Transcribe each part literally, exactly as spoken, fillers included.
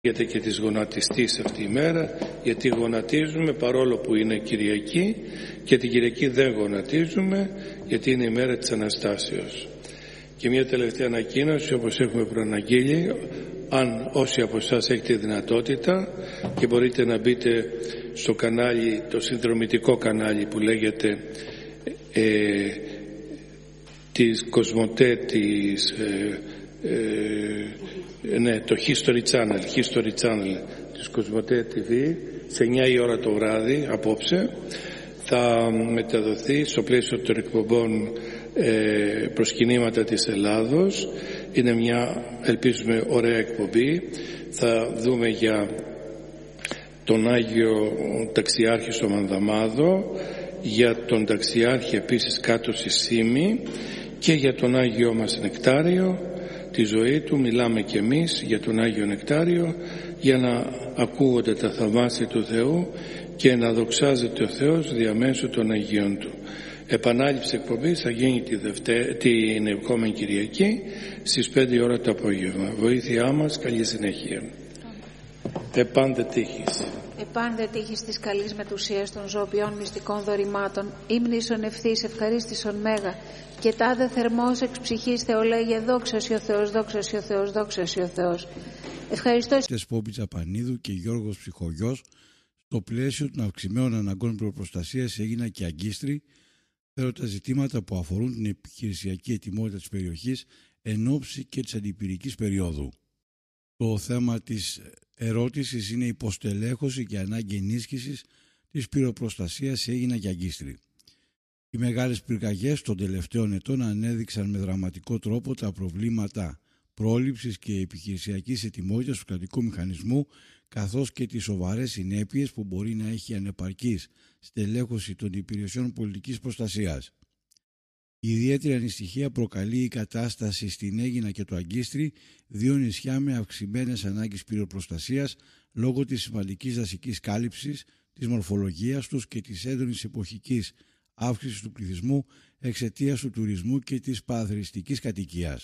Γιατί και της γονατιστής αυτή η μέρα, γιατί γονατίζουμε παρόλο που είναι Κυριακή, και την Κυριακή δεν γονατίζουμε γιατί είναι η μέρα της Αναστάσεως. Και μια τελευταία ανακοίνωση, όπως έχουμε προαναγγείλει, αν όσοι από εσάς έχετε δυνατότητα και μπορείτε να μπείτε στο κανάλι, το συνδρομητικό κανάλι που λέγεται ε, της Κοσμοτέ, της ε, ε, ναι, το History Channel, History Channel της Κοσμοτέ τι βι, σε εννιά η ώρα το βράδυ απόψε θα μεταδοθεί στο πλαίσιο των εκπομπών ε, προσκυνήματα της Ελλάδος. Είναι μια, ελπίζουμε, ωραία εκπομπή. Θα δούμε για τον Άγιο Ταξιάρχη στο Μανδαμάδο, για τον Ταξιάρχη επίσης κάτω στη Σύμη και για τον Άγιο μας Νεκτάριο, τη ζωή του. Μιλάμε και εμείς για τον Άγιο Νεκτάριο, για να ακούγονται τα θαυμάσια του Θεού και να δοξάζεται ο Θεός διαμέσου των Αγίων του. Επανάληψη εκπομπής θα γίνει τη Δευτέ... την επόμενη Κυριακή στις πέντε η ώρα το απόγευμα. Βοήθειά μας, καλή συνέχεια. Επάντε τύχης. Επάντε τύχης της καλής μετουσίας των ζωοποιών μυστικών δωρημάτων, ύμνησον ευθύς ευχαρίστησον μέγα, και τάδε θερμός εξ ψυχής Θεολέγε, δόξασι ο Θεός, δόξασι ο Θεός, δόξασι ο Θεός. Ευχαριστώ. Τεσπόπη Τσαπανίδου και Γιώργος Ψυχογιός, στο πλαίσιο των αυξημένων αναγκών προπροστασίας έγινα και αγκίστρι, φέροντα ζητήματα που αφορούν την επιχειρησιακή ετοιμότητα της περιοχής εν ώψη και της αντιπυρικής περίοδου. Το θέμα της ερώτησης είναι υποστελέχωση και ανάγκη ενίσχυσης της πυροπροστασίας σε Αίγινα και Αγκίστρι. Οι μεγάλες πυρκαγιές των τελευταίων ετών ανέδειξαν με δραματικό τρόπο τα προβλήματα πρόληψης και επιχειρησιακής ετοιμότητας του κρατικού μηχανισμού, καθώς και τις σοβαρές συνέπειες που μπορεί να έχει ανεπαρκής στελέχωση των υπηρεσιών πολιτικής προστασίας. Η ιδιαίτερη ανησυχία προκαλεί η κατάσταση στην Αίγινα και το Αγκίστρι, δύο νησιά με αυξημένες ανάγκες πυροπροστασίας λόγω της σημαντικής δασικής κάλυψης, της μορφολογίας τους και της έντονης εποχικής αύξησης του πληθυσμού εξαιτίας του τουρισμού και της παραθεριστικής κατοικίας.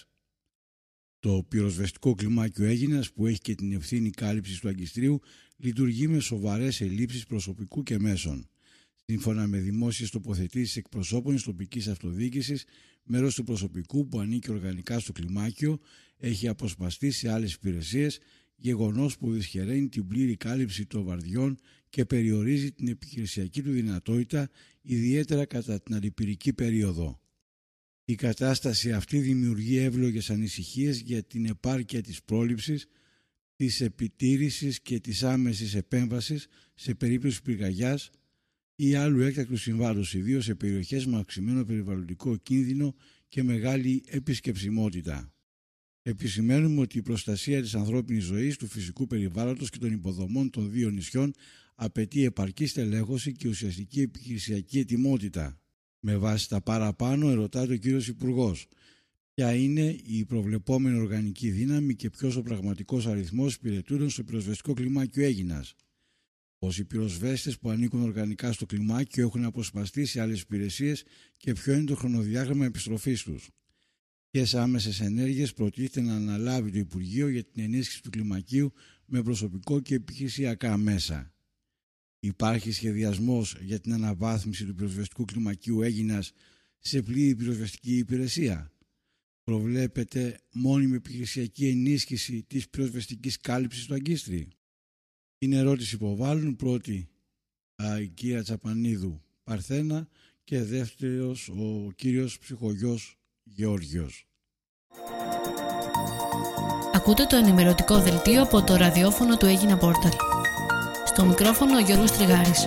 Το πυροσβεστικό κλιμάκιο Αίγινας, που έχει και την ευθύνη κάλυψης του Αγκιστρίου, λειτουργεί με σοβαρές ελλείψεις προσωπικού και μέσων. Σύμφωνα με δημόσιες τοποθετήσεις εκπροσώπων της τοπικής αυτοδιοίκησης, μέρος του προσωπικού που ανήκει οργανικά στο κλιμάκιο έχει αποσπαστεί σε άλλες υπηρεσίες, γεγονός που δυσχεραίνει την πλήρη κάλυψη των βαρδιών και περιορίζει την επιχειρησιακή του δυνατότητα, ιδιαίτερα κατά την αντιπυρική περίοδο. Η κατάσταση αυτή δημιουργεί εύλογες ανησυχίες για την επάρκεια της πρόληψης, της επιτήρησης και της άμεσης επέμβασης σε περίπτωση πυρκαγιάς ή άλλου έκτακτου συμβάντος, ιδίως σε περιοχές με αυξημένο περιβαλλοντικό κίνδυνο και μεγάλη επισκεψιμότητα. Επισημαίνουμε ότι η προστασία της ανθρώπινης ζωής, του φυσικού περιβάλλοντος και των υποδομών των δύο νησιών απαιτεί επαρκή στελέχωση και ουσιαστική επιχειρησιακή ετοιμότητα. Με βάση τα παραπάνω, ερωτάται ο κύριος Υπουργός, ποια είναι η προβλεπόμενη οργανική δύναμη και ποιος ο πραγματικός αριθμός υπηρετούντων στο πυροσβεστικό κλιμάκιο Αίγινας. Πως οι πυροσβέστες που ανήκουν οργανικά στο κλιμάκιο έχουν αποσπαστεί σε άλλες υπηρεσίες και ποιο είναι το χρονοδιάγραμμα επιστροφής τους. Ποιες άμεσες ενέργειες προτίθεται να αναλάβει το Υπουργείο για την ενίσχυση του κλιμακίου με προσωπικό και επιχειρησιακά μέσα. Υπάρχει σχεδιασμός για την αναβάθμιση του πυροσβεστικού κλιμακίου Αίγινας σε πλήρη πυροσβεστική υπηρεσία. Προβλέπεται μόνιμη επιχειρησιακή ενίσχυση της πυροσβεστικής κάλυψης του Αγκίστρι. Είναι ερώτηση που υποβάλλουν πρώτη α, η κυρία Τσαπανίδου Παρθένα και δεύτερος ο κύριος Ψυχογιός Γεώργιος. Ακούτε το ενημερωτικό δελτίο από το ραδιόφωνο του Αίγινα Πόρταλ. Στο μικρόφωνο ο Γιώργος Τριγάρης.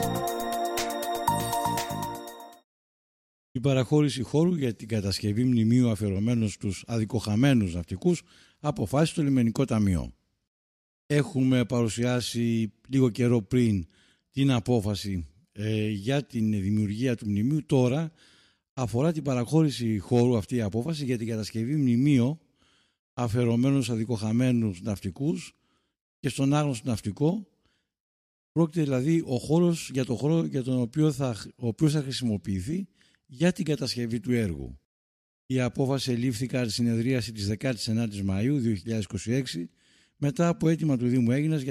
Η παραχώρηση χώρου για την κατασκευή μνημείου αφιερωμένου στους αδικοχαμένους ναυτικούς αποφάσισε το Λιμενικό Ταμείο. Έχουμε παρουσιάσει λίγο καιρό πριν την απόφαση ε, για την δημιουργία του μνημείου. Τώρα αφορά την παραχώρηση χώρου αυτή η απόφαση για την κατασκευή μνημείο αφιερωμένου στους αδικοχαμένους ναυτικούς και στον άγνωστο ναυτικό. Πρόκειται δηλαδή ο χώρος για τον χώρο για τον οποίο θα, ο οποίος θα χρησιμοποιηθεί για την κατασκευή του έργου. Η απόφαση ελήφθη κατά τη συνεδρίαση της δεκάτη ενάτη Μαΐου δύο χιλιάδες είκοσι έξι Μετά από αίτημα του Δήμου Αίγινας